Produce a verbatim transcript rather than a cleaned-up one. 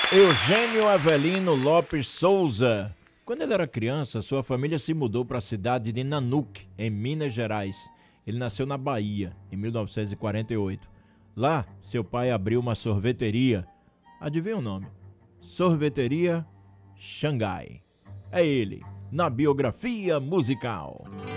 Eugênio Avelino Lopes Souza. Quando ele era criança, sua família se mudou para a cidade de Nanuque, em Minas Gerais. Ele nasceu na Bahia, em mil novecentos e quarenta e oito. Lá, seu pai abriu uma sorveteria. Adivinha o nome? Sorveteria Xangai. É ele, na biografia musical.